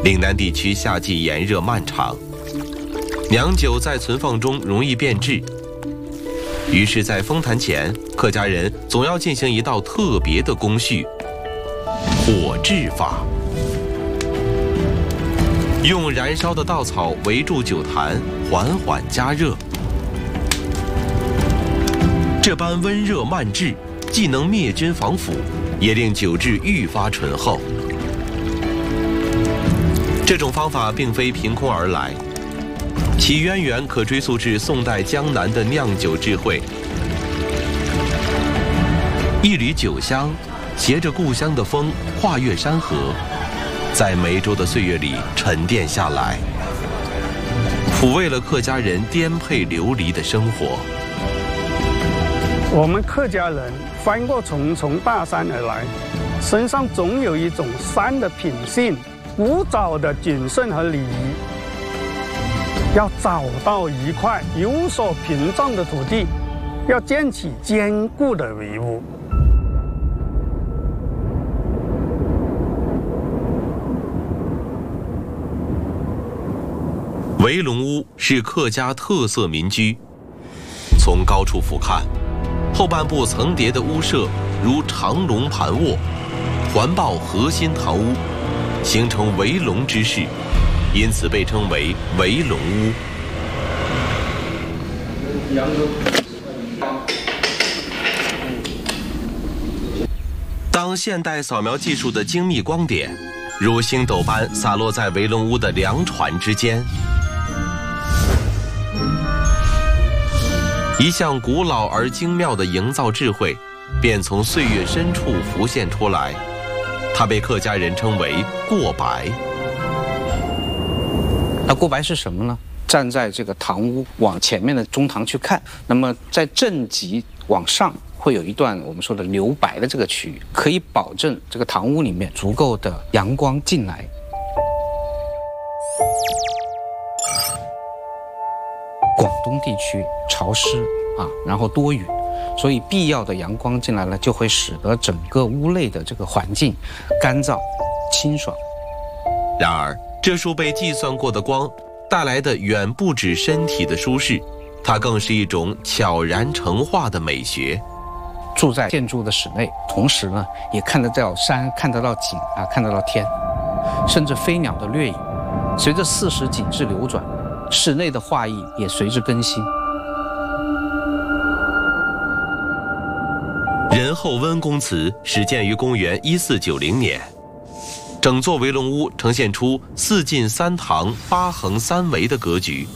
岭南地区夏季炎热漫长，酿酒在存放中容易变质，于是，在封坛前，客家人总要进行一道特别的工序——火制法。用燃烧的稻草围住酒坛，缓缓加热。这般温热慢制，既能灭菌防腐，也令酒质愈发醇厚。这种方法并非凭空而来，其渊源可追溯至宋代江南的酿酒智慧。一缕酒香，携着故乡的风，跨越山河，在梅州的岁月里沉淀下来，抚慰了客家人颠沛流离的生活。 我们客家人翻过重重大山而来，身上总有一种山的品性，古早的谨慎和礼仪。要找到一块有所屏障的土地，要建起坚固的围屋。 围龙屋是客家特色民居，从高处俯瞰，后半部层叠的屋舍如长龙盘卧，环抱核心堂屋，形成围龙之势，因此被称为围龙屋。当现代扫描技术的精密光点如星斗般洒落在围龙屋的两船之间，一项古老而精妙的营造智慧便从岁月深处浮现出来，它被客家人称为过白。 那过白是什么呢？站在这个堂屋往前面的中堂去看，那么在正脊往上会有一段我们说的留白的这个区域，可以保证这个堂屋里面足够的阳光进来。广东地区潮湿然后多雨，所以必要的阳光进来了，就会使得整个屋内的这个环境干燥清爽。 然而，这束被计算过的光带来的远不止身体的舒适，它更是一种悄然成化的美学。 住在建筑的室内，同时呢，也看得到山，看得到景看得到天，甚至飞鸟的掠影。随着四时景致流转，室内的画意也随之更新。 仁厚温公祠始建于公元1490年，整座围龙屋呈现出4进3堂8横3围的格局。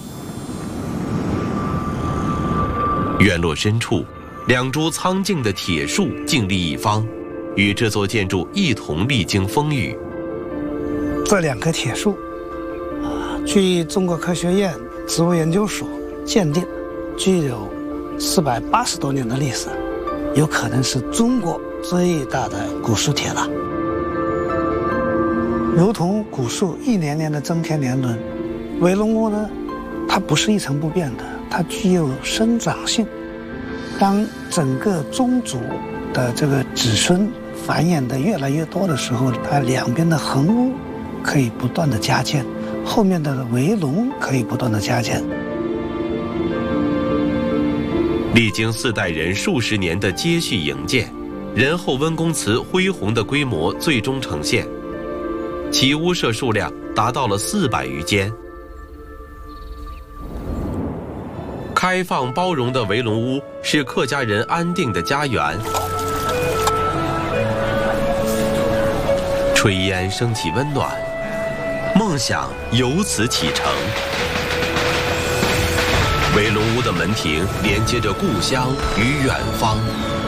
院落深处，2株苍劲的铁树静立一方，与这座建筑一同历经风雨。 这2棵铁树，据中国科学院植物研究所鉴定，具有480多年的历史，有可能是中国最大的古树铁了。如同古树一年年的增添年轮，围龙屋呢，它不是一成不变的，它具有生长性。当整个宗族的这个子孙繁衍的越来越多的时候，它两边的横屋可以不断的加建，后面的围龙可以不断的加建。 历经4代人数十年的接续营建，仁厚温公祠恢宏的规模最终呈现，其屋舍数量达到了400余间。开放包容的围龙屋是客家人安定的家园。炊烟升起温暖，梦想由此启程。围龙屋的门庭连接着故乡与远方。